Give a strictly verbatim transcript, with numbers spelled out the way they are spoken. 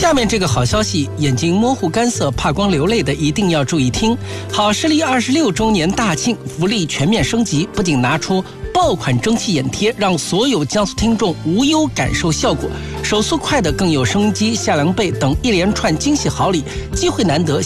下面这个好消息，眼睛模糊干涩怕光流泪的一定要注意听。好视力二十六周年大庆福利全面升级，不仅拿出爆款蒸汽眼贴，让所有江苏听众无忧感受效果，手速快的更有升级夏凉被等一连串惊喜好礼，机会难得，